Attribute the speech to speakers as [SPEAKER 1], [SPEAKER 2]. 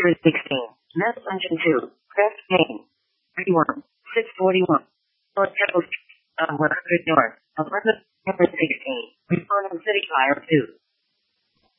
[SPEAKER 1] Series 16. Mess Engine 2. Craft Main. 31. 641. North Temple 100 North. Apartment number 16. Reform City Fire 2.